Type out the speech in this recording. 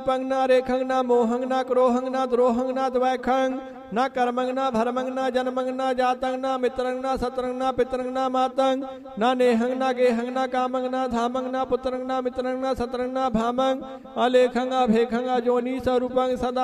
रूपं न रेखं न मोहं न क्रोहं न द्रोहं न द्वैखं न कर्मं न भरमं न जन्मं न जातं न मित्रं न शत्रं न पितरं न मातं न नेहं न गेहं न कामं न धामं न पुत्रं न मित्रं न शत्रं न भामं अलेखं अभेखं अजोनि स्वरूपं सदा